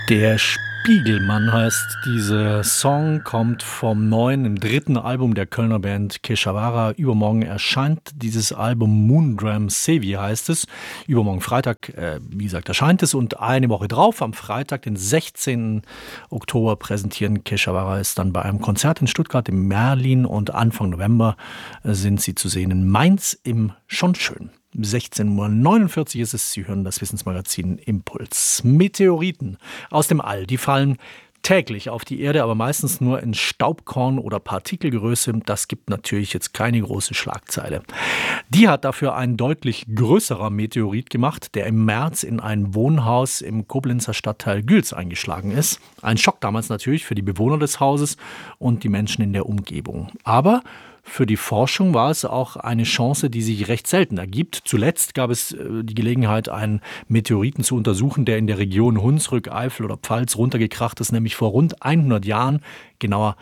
Der Spiegelmann heißt dieser Song, kommt vom im dritten Album der Kölner Band Keshavara. Übermorgen erscheint dieses Album Moondram Sevi heißt es. Übermorgen Freitag, wie gesagt, erscheint es und eine Woche drauf, am Freitag, den 16. Oktober, präsentieren Keshavara es dann bei einem Konzert in Stuttgart im Merlin und Anfang November sind sie zu sehen in Mainz im Schonschön. 16:49 Uhr ist es. Sie hören das Wissensmagazin Impuls. Meteoriten aus dem All, die fallen täglich auf die Erde, aber meistens nur in Staubkorn- oder Partikelgröße. Das gibt natürlich jetzt keine große Schlagzeile. Die hat dafür ein deutlich größerer Meteorit gemacht, der im März in ein Wohnhaus im Koblenzer Stadtteil Güls eingeschlagen ist. Ein Schock damals natürlich für die Bewohner des Hauses und die Menschen in der Umgebung. Aber für die Forschung war es auch eine Chance, die sich recht selten ergibt. Zuletzt gab es die Gelegenheit, einen Meteoriten zu untersuchen, der in der Region Hunsrück, Eifel oder Pfalz runtergekracht ist, nämlich vor rund 100 Jahren, genauer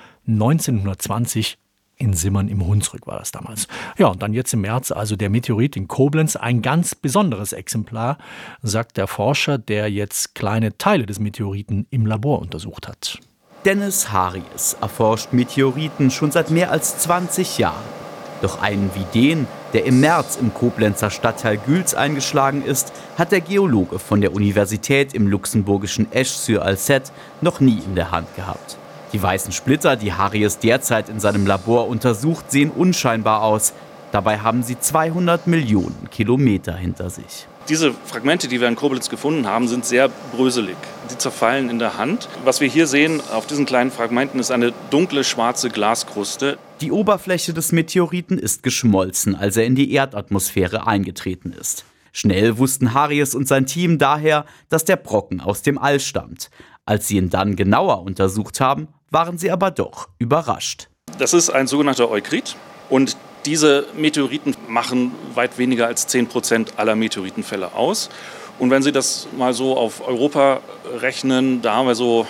1920 in Simmern im Hunsrück war das damals. Ja, und dann jetzt im März, also der Meteorit in Koblenz, ein ganz besonderes Exemplar, sagt der Forscher, der jetzt kleine Teile des Meteoriten im Labor untersucht hat. Dennis Haries erforscht Meteoriten schon seit mehr als 20 Jahren. Doch einen wie den, der im März im Koblenzer Stadtteil Güls eingeschlagen ist, hat der Geologe von der Universität im luxemburgischen Esch-sur-Alzette noch nie in der Hand gehabt. Die weißen Splitter, die Haries derzeit in seinem Labor untersucht, sehen unscheinbar aus. Dabei haben sie 200 Millionen Kilometer hinter sich. Diese Fragmente, die wir in Koblenz gefunden haben, sind sehr bröselig. Die zerfallen in der Hand. Was wir hier sehen auf diesen kleinen Fragmenten ist eine dunkle schwarze Glaskruste. Die Oberfläche des Meteoriten ist geschmolzen, als er in die Erdatmosphäre eingetreten ist. Schnell wussten Haries und sein Team daher, dass der Brocken aus dem All stammt. Als sie ihn dann genauer untersucht haben, waren sie aber doch überrascht. Das ist ein sogenannter Eukrit und diese Meteoriten machen weit weniger als 10% aller Meteoritenfälle aus. Und wenn Sie das mal so auf Europa rechnen, da haben wir so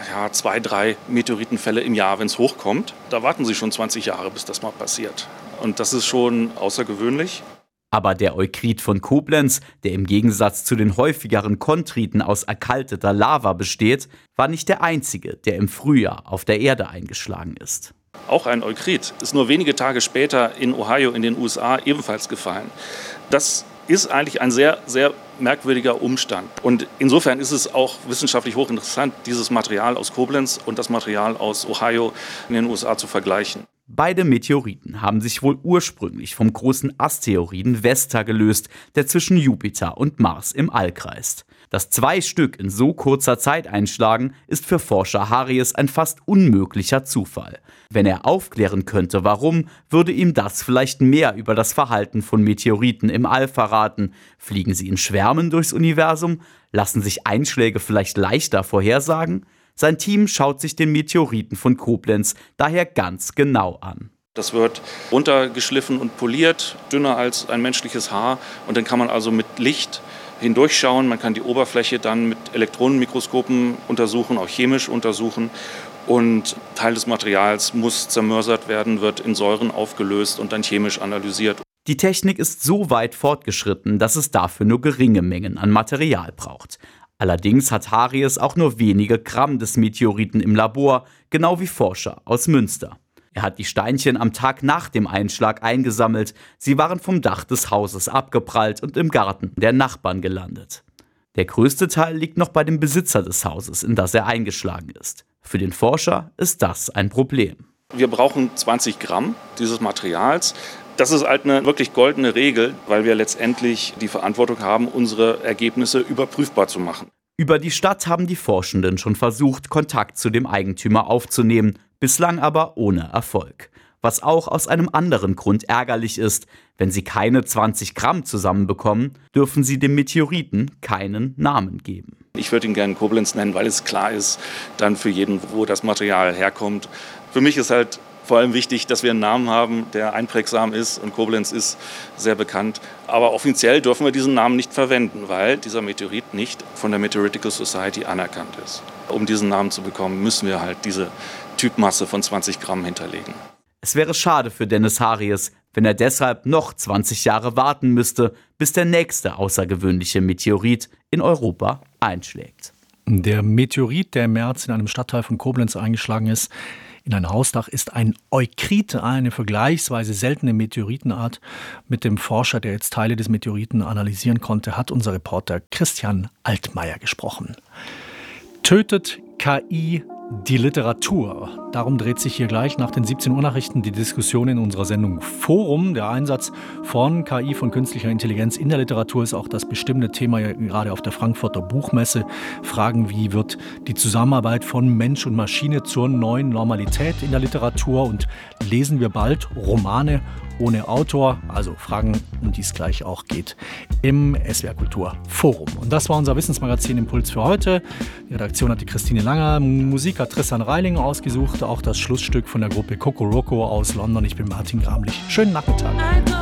2, 3 Meteoritenfälle im Jahr, wenn es hochkommt. Da warten Sie schon 20 Jahre, bis das mal passiert. Und das ist schon außergewöhnlich. Aber der Eukrit von Koblenz, der im Gegensatz zu den häufigeren Chondriten aus erkalteter Lava besteht, war nicht der einzige, der im Frühjahr auf der Erde eingeschlagen ist. Auch ein Eukrit ist nur wenige Tage später in Ohio in den USA ebenfalls gefallen. Das ist eigentlich ein sehr, sehr merkwürdiger Umstand. Und insofern ist es auch wissenschaftlich hochinteressant, dieses Material aus Koblenz und das Material aus Ohio in den USA zu vergleichen. Beide Meteoriten haben sich wohl ursprünglich vom großen Asteroiden Vesta gelöst, der zwischen Jupiter und Mars im All kreist. Dass 2 Stück in so kurzer Zeit einschlagen, ist für Forscher Haries ein fast unmöglicher Zufall. Wenn er aufklären könnte, warum, würde ihm das vielleicht mehr über das Verhalten von Meteoriten im All verraten. Fliegen sie in Schwärmen durchs Universum? Lassen sich Einschläge vielleicht leichter vorhersagen? Sein Team schaut sich den Meteoriten von Koblenz daher ganz genau an. Das wird runtergeschliffen und poliert, dünner als ein menschliches Haar. Und dann kann man also mit Licht hindurchschauen. Man kann die Oberfläche dann mit Elektronenmikroskopen untersuchen, auch chemisch untersuchen. Und Teil des Materials muss zermörsert werden, wird in Säuren aufgelöst und dann chemisch analysiert. Die Technik ist so weit fortgeschritten, dass es dafür nur geringe Mengen an Material braucht. Allerdings hat Haries auch nur wenige Gramm des Meteoriten im Labor, genau wie Forscher aus Münster. Er hat die Steinchen am Tag nach dem Einschlag eingesammelt. Sie waren vom Dach des Hauses abgeprallt und im Garten der Nachbarn gelandet. Der größte Teil liegt noch bei dem Besitzer des Hauses, in das er eingeschlagen ist. Für den Forscher ist das ein Problem. Wir brauchen 20 Gramm dieses Materials. Das ist halt eine wirklich goldene Regel, weil wir letztendlich die Verantwortung haben, unsere Ergebnisse überprüfbar zu machen. Über die Stadt haben die Forschenden schon versucht, Kontakt zu dem Eigentümer aufzunehmen, bislang aber ohne Erfolg. Was auch aus einem anderen Grund ärgerlich ist: Wenn sie keine 20 Gramm zusammenbekommen, dürfen sie dem Meteoriten keinen Namen geben. Ich würde ihn gerne Koblenz nennen, weil es klar ist dann für jeden, wo das Material herkommt. Für mich ist halt vor allem wichtig, dass wir einen Namen haben, der einprägsam ist, und Koblenz ist sehr bekannt. Aber offiziell dürfen wir diesen Namen nicht verwenden, weil dieser Meteorit nicht von der Meteoritical Society anerkannt ist. Um diesen Namen zu bekommen, müssen wir halt diese Typmasse von 20 Gramm hinterlegen. Es wäre schade für Dennis Haries, wenn er deshalb noch 20 Jahre warten müsste, bis der nächste außergewöhnliche Meteorit in Europa einschlägt. Der Meteorit, der im März in einem Stadtteil von Koblenz eingeschlagen ist, in ein Hausdach, ist ein Eukrit, eine vergleichsweise seltene Meteoritenart. Mit dem Forscher, der jetzt Teile des Meteoriten analysieren konnte, hat unser Reporter Christian Altmaier gesprochen. Tötet KI die Literatur? Darum dreht sich hier gleich nach den 17 Uhr Nachrichten die Diskussion in unserer Sendung Forum. Der Einsatz von KI, von künstlicher Intelligenz in der Literatur, ist auch das bestimmte Thema gerade auf der Frankfurter Buchmesse. Fragen wie: Wird die Zusammenarbeit von Mensch und Maschine zur neuen Normalität in der Literatur, und lesen wir bald Romane ohne Autor? Also Fragen, um die es gleich auch geht im SWR Kultur Forum. Und das war unser Wissensmagazin Impuls für heute. Die Redaktion hat die Christine Langer, Musik hat Tristan Reiling ausgesucht, auch das Schlussstück von der Gruppe Kokoroko aus London. Ich bin Martin Gramlich. Schönen Nachmittag.